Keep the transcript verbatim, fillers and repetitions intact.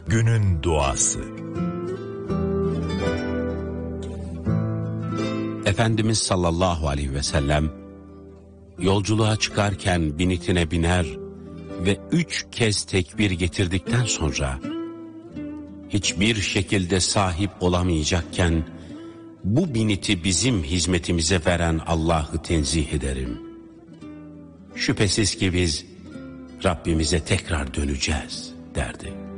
Günün duası. Efendimiz sallallahu aleyhi ve sellem yolculuğa çıkarken binitine biner ve üç kez tekbir getirdikten sonra hiçbir şekilde sahip olamayacakken bu biniti bizim hizmetimize veren Allah'ı tenzih ederim. Şüphesiz ki biz Rabbimize tekrar döneceğiz derdi.